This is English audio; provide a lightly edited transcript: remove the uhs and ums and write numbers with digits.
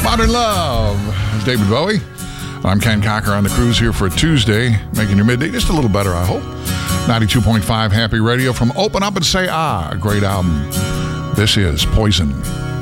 Modern Love. It's David Bowie. I'm Ken Cocker on the cruise here for a Tuesday, making your midday just a little better, I hope. 92.5 Happy Radio from Open Up and Say Ah, a great album. This is Poison.